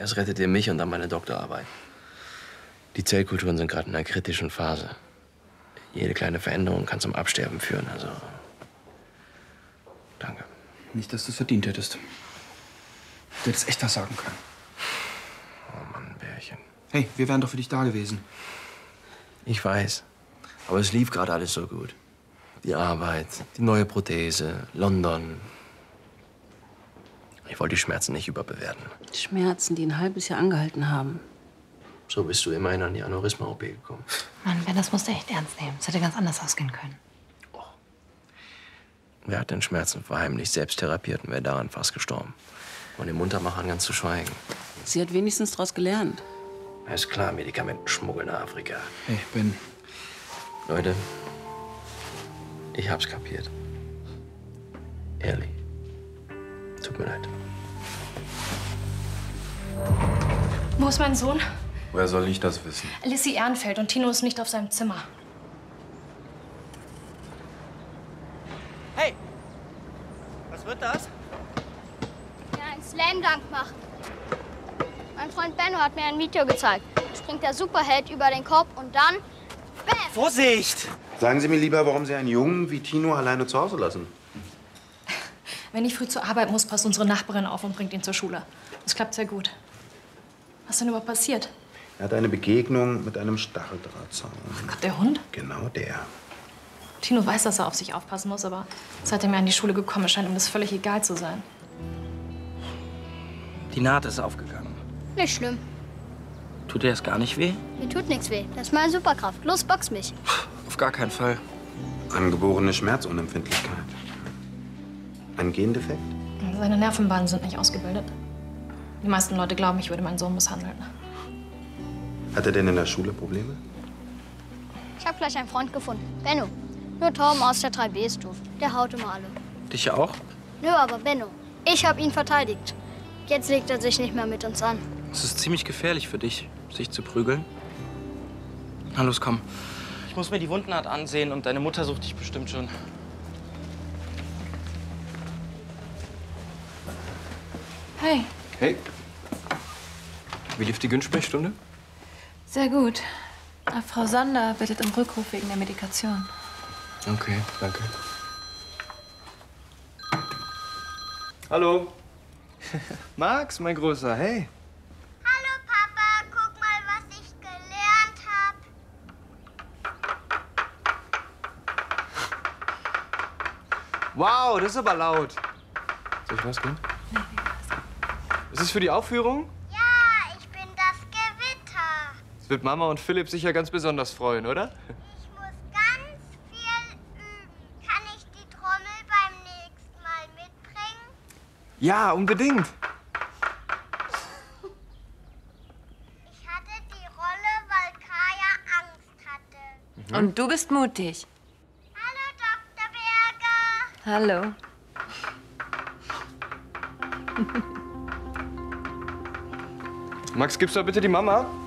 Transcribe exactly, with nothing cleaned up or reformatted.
Erst rettet ihr mich und dann meine Doktorarbeit. Die Zellkulturen sind gerade in einer kritischen Phase. Jede kleine Veränderung kann zum Absterben führen, also... Danke. Nicht, dass du es verdient hättest. Du hättest echt was sagen können. Oh Mann, Bärchen. Hey, wir wären doch für dich da gewesen. Ich weiß. Aber es lief gerade alles so gut. Die Arbeit, die neue Prothese, London. Ich wollte die Schmerzen nicht überbewerten. Schmerzen, die ein halbes Jahr angehalten haben. So bist du immerhin an die Aneurysma-O P gekommen. Mann, Ben, das musst du echt ernst nehmen. Es hätte ganz anders ausgehen können. Oh. Wer hat den Schmerzen verheimlicht, selbst therapiert und wäre daran fast gestorben? Von den Muntermachern ganz zu schweigen. Sie hat wenigstens daraus gelernt. Ja, ist klar, Medikamentenschmuggel nach Afrika. Hey, Ben. Leute, ich hab's kapiert. Ehrlich. Tut mir leid. Wo ist mein Sohn? Woher soll ich das wissen? Lissy Ehrenfeld und Tino ist nicht auf seinem Zimmer. Hey! Was wird das? Ja, einen Slam-Dunk machen. Mein Freund Benno hat mir ein Video gezeigt. Da springt der Superheld über den Korb und dann... Bam! Vorsicht! Sagen Sie mir lieber, warum Sie einen Jungen wie Tino alleine zu Hause lassen. Wenn ich früh zur Arbeit muss, passt unsere Nachbarin auf und bringt ihn zur Schule. Das klappt sehr gut. Was ist denn überhaupt passiert? Er hat eine Begegnung mit einem Stacheldrahtzaun. Ach Gott, der Hund? Genau der. Tino weiß, dass er auf sich aufpassen muss, aber seitdem er an die Schule gekommen ist, scheint ihm das völlig egal zu sein. Die Naht ist aufgegangen. Nicht schlimm. Tut dir das gar nicht weh? Mir tut nichts weh. Das ist meine Superkraft. Los, box mich. Auf gar keinen Fall. Angeborene Schmerzunempfindlichkeit. Ein Gendefekt? Seine Nervenbahnen sind nicht ausgebildet. Die meisten Leute glauben, ich würde meinen Sohn misshandeln. Hat er denn in der Schule Probleme? Ich habe gleich einen Freund gefunden. Benno. Nur Torben aus der drei B ist doof. Der haut immer alle. Dich ja auch? Nö, aber Benno. Ich habe ihn verteidigt. Jetzt legt er sich nicht mehr mit uns an. Es ist ziemlich gefährlich für dich, sich zu prügeln. Na los, komm. Ich muss mir die Wundnaht ansehen und deine Mutter sucht dich bestimmt schon. Hey. Hey. Wie lief die Günstsprechstunde? Sehr gut. Frau Sander bittet um Rückruf wegen der Medikation. Okay, danke. Hallo. Max, mein Großer, hey. Hallo, Papa. Guck mal, was ich gelernt habe. Wow, das ist aber laut. Soll ich rausgehen? Ist es für die Aufführung? Ja, ich bin das Gewitter. Das wird Mama und Philipp sicher ganz besonders freuen, oder? Ich muss ganz viel üben. Kann ich die Trommel beim nächsten Mal mitbringen? Ja, unbedingt. Ich hatte die Rolle, weil Kaya Angst hatte. Und du bist mutig. Hallo, Doktor Berger. Hallo. Max, gibst du bitte die Mama?